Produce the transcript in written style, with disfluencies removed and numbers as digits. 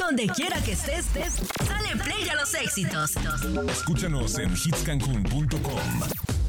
Donde quiera que estés, dale play a los éxitos. Escúchanos en hitscancun.com.